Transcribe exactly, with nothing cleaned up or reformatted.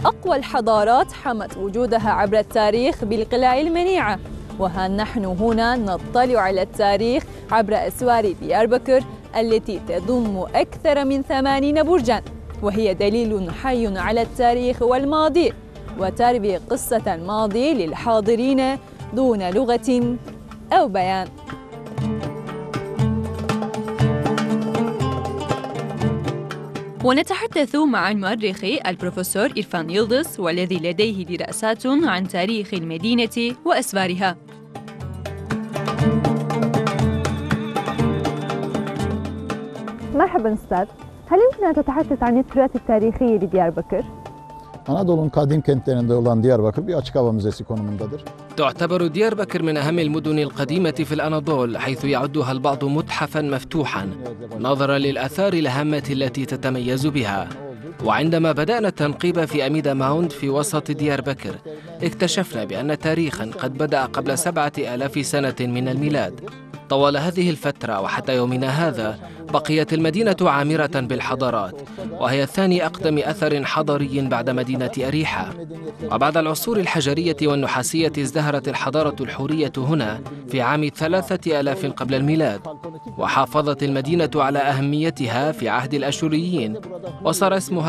أقوى الحضارات حمت وجودها عبر التاريخ بالقلاع المنيعة، وها نحن هنا نطلع على التاريخ عبر أسوار ديار بكر التي تضم أكثر من ثمانين برجاً، وهي دليل حي على التاريخ والماضي، وتروي قصة الماضي للحاضرين دون لغة أو بيان. ونتحدث مع المؤرخ البروفيسور إرفان يلدز، والذي لديه دراسات عن تاريخ المدينة وأسوارها. مرحبا أستاذ، هل يمكن أن تتحدث عن التراث التاريخي لديار بكر؟ Anadolu'nun kadim kentlerinde olan Diyarbakır bir açık hava müzesi konumundadır. تعتبر ديار بكر من أهم المدن القديمة في الأناضول، حيث يعدها البعض متحفاً مفتوحاً نظراً للآثار الهامة التي تتميز بها. وعندما بدأنا التنقيب في أميدا ماوند في وسط ديار بكر، اكتشفنا بأن تاريخاً قد بدأ قبل سبعة آلاف سنة من الميلاد. طوال هذه الفترة وحتى يومنا هذا بقيت المدينة عامرة بالحضارات، وهي ثاني أقدم أثر حضاري بعد مدينة أريحة. وبعد العصور الحجرية والنحاسية ازدهرت الحضارة الحورية هنا في عام ثلاثة آلاف قبل الميلاد، وحافظت المدينة على أهميتها في عهد الأشوريين، وصار اسمها